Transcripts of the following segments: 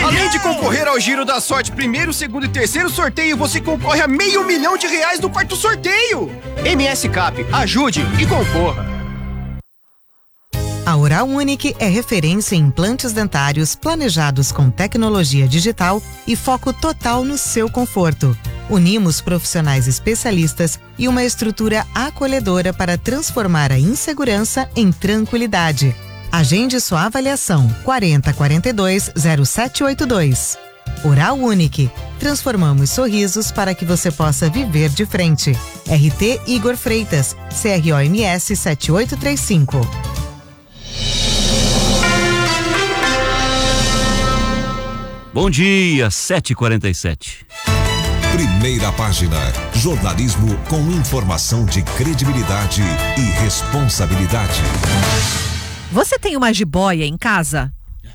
Além de concorrer ao Giro da Sorte, primeiro, segundo e terceiro sorteio, você concorre a R$500 mil no quarto sorteio. MS Cap, ajude e concorra. A Oral Unique é referência em implantes dentários planejados com tecnologia digital e foco total no seu conforto. Unimos profissionais especialistas e uma estrutura acolhedora para transformar a insegurança em tranquilidade. Agende sua avaliação 4042-0782. Oral Unique. Transformamos sorrisos para que você possa viver de frente. RT Igor Freitas, CROMS 7835. Bom dia, 7h47. Primeira página. Jornalismo com informação de credibilidade e responsabilidade. Você tem uma jiboia em casa?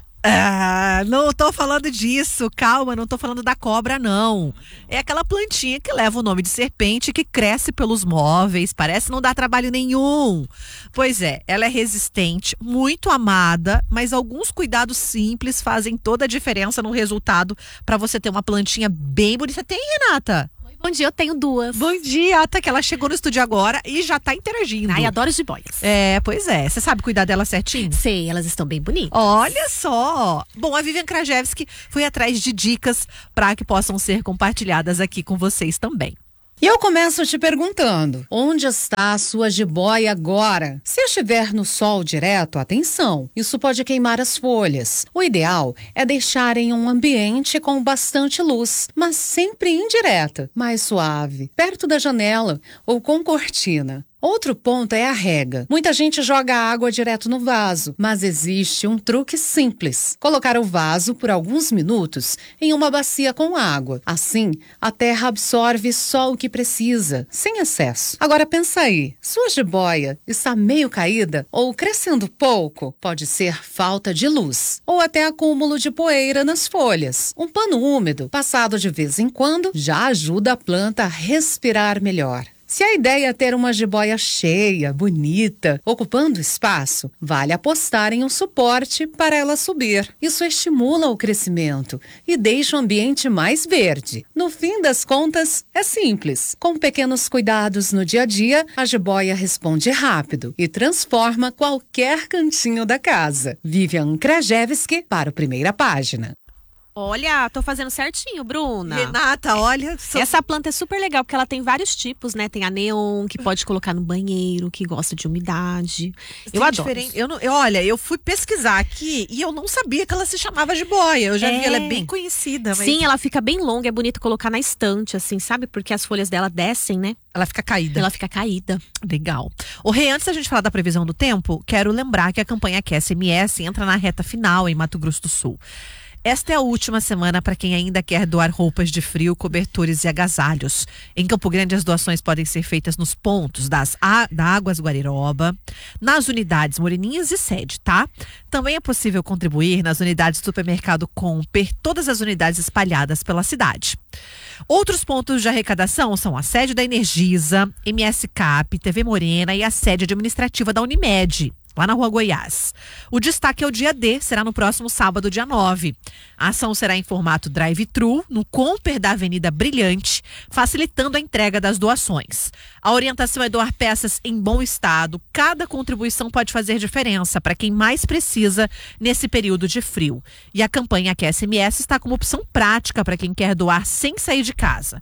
Não tô falando disso, calma, não tô falando da cobra, não. É aquela plantinha que leva o nome de serpente, que cresce pelos móveis, parece não dar trabalho nenhum. Pois é, ela é resistente, muito amada, mas alguns cuidados simples fazem toda a diferença no resultado para você ter uma plantinha bem bonita. Tem, Renata? Bom dia, eu tenho duas. Bom dia, que ela chegou no estúdio agora e já tá interagindo. Ai, adoro jiboias. Pois é. Você sabe cuidar dela certinho? Sei, elas estão bem bonitas. Olha só. Bom, a Vivian Krajewski foi atrás de dicas para que possam ser compartilhadas aqui com vocês também. E eu começo te perguntando, onde está a sua jiboia agora? Se estiver no sol direto, atenção, isso pode queimar as folhas. O ideal é deixar em um ambiente com bastante luz, mas sempre indireta, mais suave, perto da janela ou com cortina. Outro ponto é a rega. Muita gente joga a água direto no vaso, mas existe um truque simples. Colocar o vaso por alguns minutos em uma bacia com água. Assim, a terra absorve só o que precisa, sem excesso. Agora pensa aí, sua jiboia está meio caída ou crescendo pouco? Pode ser falta de luz ou até acúmulo de poeira nas folhas. Um pano úmido, passado de vez em quando, já ajuda a planta a respirar melhor. Se a ideia é ter uma jiboia cheia, bonita, ocupando espaço, vale apostar em um suporte para ela subir. Isso estimula o crescimento e deixa o ambiente mais verde. No fim das contas, é simples. Com pequenos cuidados no dia a dia, a jiboia responde rápido e transforma qualquer cantinho da casa. Vivian Krajewski para o Primeira Página. Olha, tô fazendo certinho, Bruna. Renata, olha. Essa planta é super legal, porque ela tem vários tipos, né? Tem a neon, que pode colocar no banheiro, que gosta de umidade. Eu adoro. Olha, eu fui pesquisar aqui e eu não sabia que ela se chamava jiboia. Eu já vi, ela é bem conhecida. Mas... Sim, ela fica bem longa, é bonito colocar na estante, assim, sabe? Porque as folhas dela descem, né? Ela fica caída. Ela fica caída. Legal. Rê, antes da gente falar da previsão do tempo, quero lembrar que a campanha QSMS entra na reta final em Mato Grosso do Sul. Esta é a última semana para quem ainda quer doar roupas de frio, cobertores e agasalhos. Em Campo Grande, as doações podem ser feitas nos pontos da Águas Guariroba, nas unidades Moreninhas e Sede, tá? Também é possível contribuir nas unidades do supermercado Comper, todas as unidades espalhadas pela cidade. Outros pontos de arrecadação são a sede da Energisa, MS Cap, TV Morena e a sede administrativa da Unimed, lá na Rua Goiás. O destaque é o dia D, será no próximo sábado, dia 9. A ação será em formato drive-thru, no Comper da Avenida Brilhante, facilitando a entrega das doações. A orientação é doar peças em bom estado. Cada contribuição pode fazer diferença para quem mais precisa nesse período de frio. E a campanha QSMS está como opção prática para quem quer doar sem sair de casa.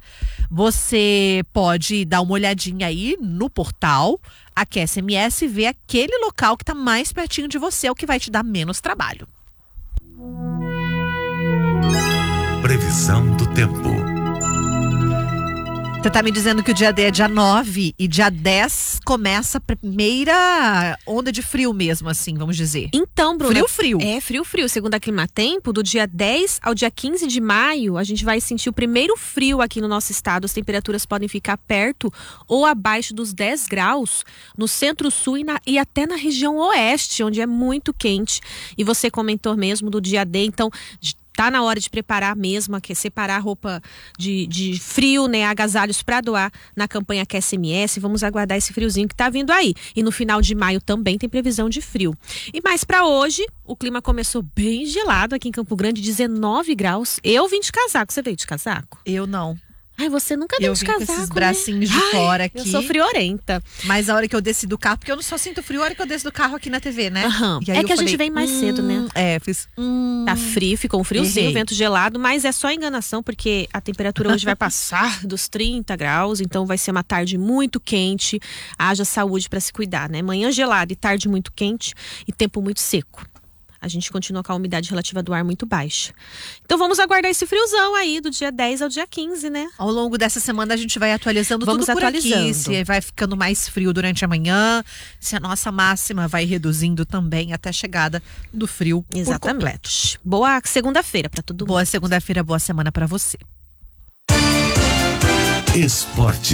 Você pode dar uma olhadinha aí no portal a QSMS e ver aquele local que está mais pertinho de você, é o que vai te dar menos trabalho. Previsão do tempo. Você tá me dizendo que o dia D é dia 9 e dia 10 começa a primeira onda de frio mesmo, assim, vamos dizer. Então, Bruna. Frio. É, frio. Segundo a Climatempo, do dia 10 ao dia 15 de maio, a gente vai sentir o primeiro frio aqui no nosso estado. As temperaturas podem ficar perto ou abaixo dos 10 graus no centro-sul e até na região oeste, onde é muito quente. E você comentou mesmo do dia D, então Tá na hora de preparar mesmo, separar roupa de frio, né? Agasalhos para doar na campanha Aquece MS. Vamos aguardar esse friozinho que tá vindo aí. E no final de maio também tem previsão de frio. E mais para hoje, o clima começou bem gelado aqui em Campo Grande, 19 graus. Eu vim de casaco. Você veio de casaco? Eu não. Ai, você nunca veio de casaco, com esses né? bracinhos de fora aqui. Eu sou friorenta. Mas a hora que eu desci do carro, porque eu não só sinto frio a hora que eu desço do carro aqui na TV, né? E aí é que a gente vem mais cedo, né? Fiz. Tá frio, ficou um friozinho, vento gelado, mas é só enganação, porque a temperatura hoje vai passar dos 30 graus, então vai ser uma tarde muito quente. Haja saúde para se cuidar, né? Manhã gelada e tarde muito quente e tempo muito seco. A gente continua com a umidade relativa do ar muito baixa. Então vamos aguardar esse friozão aí do dia 10 ao dia 15, né? Ao longo dessa semana a gente vai atualizando tudo por aqui. Se vai ficando mais frio durante a manhã, se a nossa máxima vai reduzindo também até a chegada do frio por completo. Boa segunda-feira para todo mundo. Boa segunda-feira, boa semana para você. Esporte.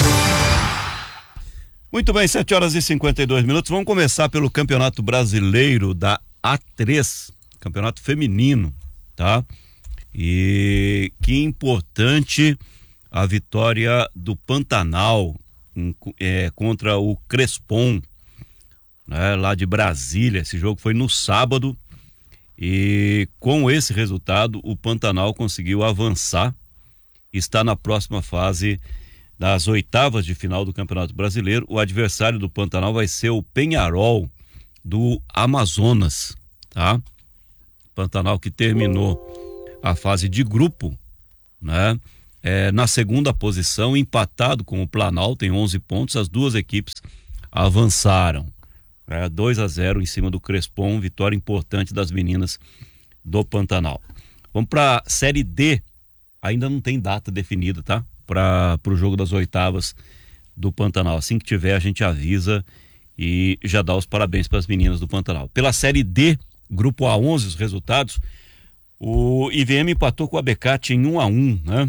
Muito bem, 7h52. Vamos começar pelo Campeonato Brasileiro da A3, campeonato feminino, tá? E que importante a vitória do Pantanal contra o Crespon, né, lá de Brasília. Esse jogo foi no sábado e com esse resultado o Pantanal conseguiu avançar, está na próxima fase das oitavas de final do Campeonato Brasileiro. O adversário do Pantanal vai ser o Peñarol do Amazonas, tá? Pantanal que terminou a fase de grupo, né? Na segunda posição, empatado com o Planalto, tem 11 pontos. As duas equipes avançaram, 2-0 em cima do Crespon, vitória importante das meninas do Pantanal. Vamos para a Série D, ainda não tem data definida, tá? Para o jogo das oitavas do Pantanal. Assim que tiver, a gente avisa e já dá os parabéns para as meninas do Pantanal. Pela Série D, Grupo A11, os resultados, o IVM empatou com o Abecate em 1-1, né?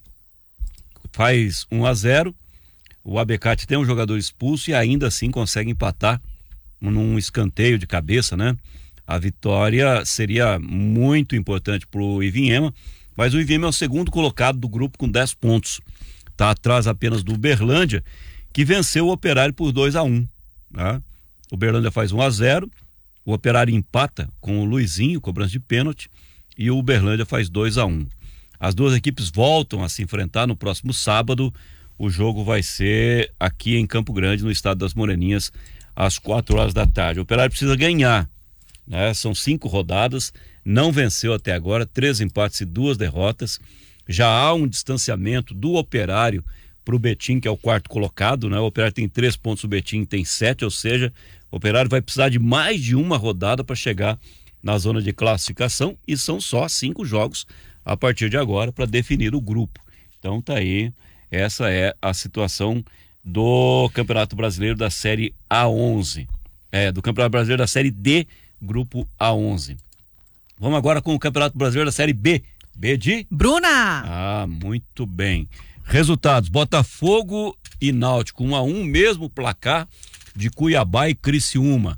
Faz 1-0, o Abecate tem um jogador expulso e ainda assim consegue empatar num escanteio de cabeça, né? A vitória seria muito importante para o Ivinhema, mas o Ivinhema é o segundo colocado do grupo com 10 pontos. Está atrás apenas do Uberlândia, que venceu o Operário por 2-1. Né? O Uberlândia faz 1-0, o Operário empata com o Luizinho, cobrança de pênalti, e o Uberlândia faz 2-1. As duas equipes voltam a se enfrentar no próximo sábado. O jogo vai ser aqui em Campo Grande, no estado das Moreninhas, às 4h da tarde. O Operário precisa ganhar, né? São 5 rodadas, não venceu até agora, 3 empates e 2 derrotas. Já há um distanciamento do Operário para o Betim, que é o quarto colocado, né? O Operário tem 3 pontos, o Betim tem 7, ou seja, o Operário vai precisar de mais de uma rodada para chegar na zona de classificação, e são só 5 jogos a partir de agora para definir o grupo. Então tá aí, essa é a situação do Campeonato Brasileiro da Série A11, do Campeonato Brasileiro da Série D, Grupo A11. Vamos agora com o Campeonato Brasileiro da Série B. B de? Bruna! Muito bem. Resultados: Botafogo e Náutico 1-1, mesmo placar de Cuiabá e Criciúma.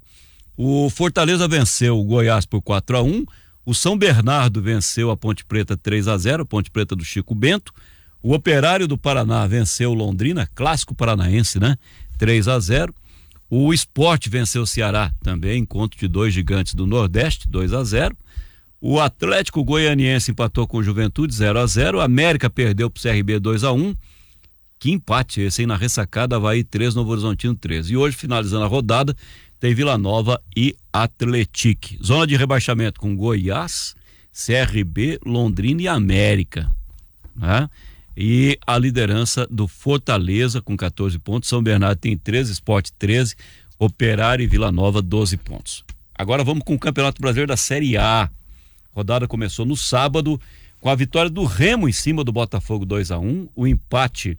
O Fortaleza venceu o Goiás por 4-1. O São Bernardo venceu a Ponte Preta 3-0, a Ponte Preta do Chico Bento. O Operário do Paraná venceu o Londrina, clássico paranaense, né? 3-0. O Sport venceu o Ceará também, encontro de 2 gigantes do Nordeste, 2-0. O Atlético Goianiense empatou com o Juventude 0-0. A América perdeu pro CRB 2-1. Que empate esse aí na ressacada, Avaí 3, Novo Horizontino 3. E hoje, finalizando a rodada, tem Vila Nova e Atlético. Zona de rebaixamento com Goiás, CRB, Londrina e América, né? E a liderança do Fortaleza com 14 pontos, São Bernardo tem 13, Sport 13, Operário e Vila Nova 12 pontos. Agora vamos com o Campeonato Brasileiro da Série A. A rodada começou no sábado com a vitória do Remo em cima do Botafogo 2-1, o empate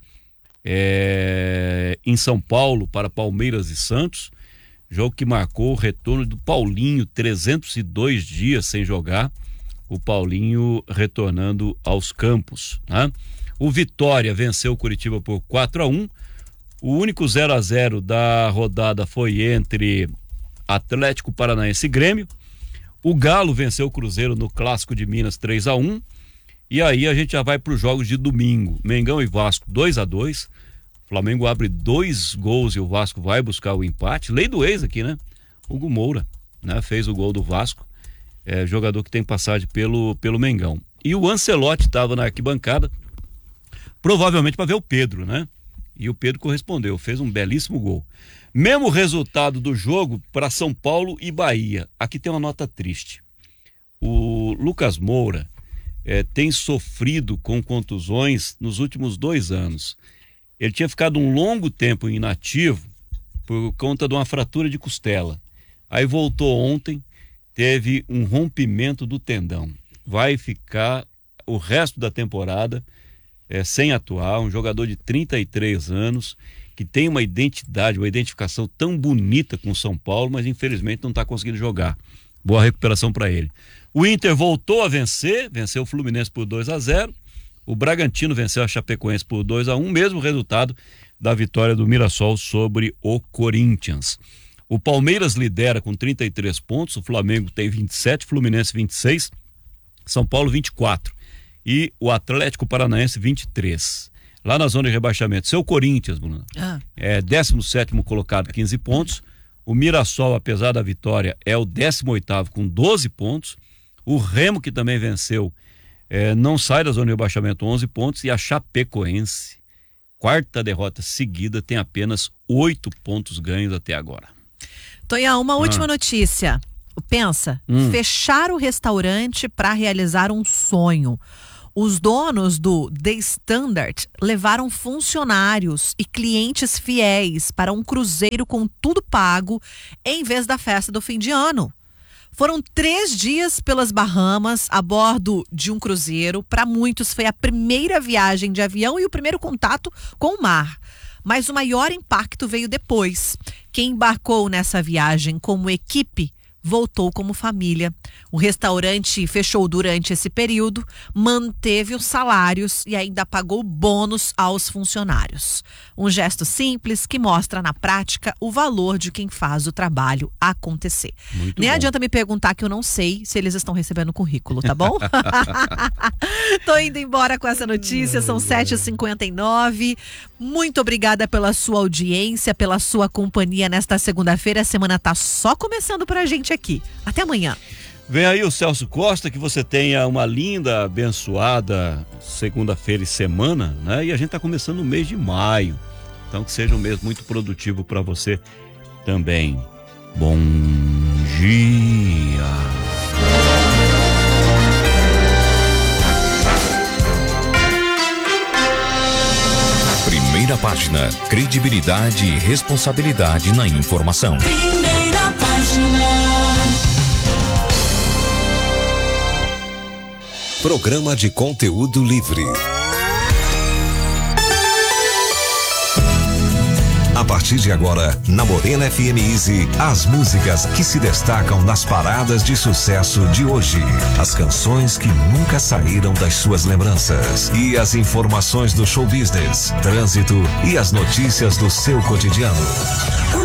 em São Paulo para Palmeiras e Santos, jogo que marcou o retorno do Paulinho, 302 dias sem jogar, o Paulinho retornando aos campos, né? O Vitória venceu o Curitiba por 4-1. O único 0-0 da rodada foi entre Atlético Paranaense e Grêmio. O Galo venceu o Cruzeiro no Clássico de Minas 3-1. E aí a gente já vai para os jogos de domingo. Mengão e Vasco 2-2. O Flamengo abre 2 gols e o Vasco vai buscar o empate. Lei do ex aqui, né? Hugo Moura, né? Fez o gol do Vasco. Jogador que tem passagem pelo Mengão. E o Ancelotti estava na arquibancada, provavelmente para ver o Pedro, né? E o Pedro correspondeu, fez um belíssimo gol. Mesmo resultado do jogo para São Paulo e Bahia. Aqui tem uma nota triste. O Lucas Moura tem sofrido com contusões nos últimos 2 anos. Ele tinha ficado um longo tempo inativo por conta de uma fratura de costela. Aí voltou ontem, teve um rompimento do tendão. Vai ficar o resto da temporada sem atuar. Um jogador de 33 anos que tem uma identidade, uma identificação tão bonita com o São Paulo, mas infelizmente não está conseguindo jogar. Boa recuperação para ele. O Inter voltou a vencer, venceu o Fluminense por 2-0. O Bragantino venceu a Chapecoense por 2-1, mesmo resultado da vitória do Mirassol sobre o Corinthians. O Palmeiras lidera com 33 pontos, o Flamengo tem 27, Fluminense 26, São Paulo 24 e o Atlético Paranaense 23. Lá na zona de rebaixamento, seu Corinthians, Bruna, é 17º colocado, 15 pontos. O Mirassol, apesar da vitória, é o 18º com 12 pontos. O Remo, que também venceu, não sai da zona de rebaixamento, 11 pontos. E a Chapecoense, 4ª derrota seguida, tem apenas 8 pontos ganhos até agora. Tonhão, uma última notícia. Pensa, fechar o restaurante para realizar um sonho. Os donos do The Standard levaram funcionários e clientes fiéis para um cruzeiro com tudo pago em vez da festa do fim de ano. Foram 3 dias pelas Bahamas a bordo de um cruzeiro. Para muitos foi a primeira viagem de avião e o primeiro contato com o mar. Mas o maior impacto veio depois. Quem embarcou nessa viagem como equipe voltou como família. O restaurante fechou durante esse período, manteve os salários e ainda pagou bônus aos funcionários. Um gesto simples que mostra na prática o valor de quem faz o trabalho acontecer. Muito Nem bom. adianta me perguntar que eu não sei se eles estão recebendo currículo, tá bom? Tô indo embora com essa notícia, são 7h59. Muito obrigada pela sua audiência, pela sua companhia nesta segunda-feira. A semana tá só começando pra gente aqui. Até amanhã. Vem aí o Celso Costa, que você tenha uma linda, abençoada segunda-feira e semana, né? E a gente tá começando o mês de maio. Então que seja um mês muito produtivo para você também. Bom dia. Primeira página, credibilidade e responsabilidade na informação. Primeira página. Programa de conteúdo livre. A partir de agora, na Morena FM Easy, as músicas que se destacam nas paradas de sucesso de hoje. As canções que nunca saíram das suas lembranças. E as informações do show business, trânsito e as notícias do seu cotidiano.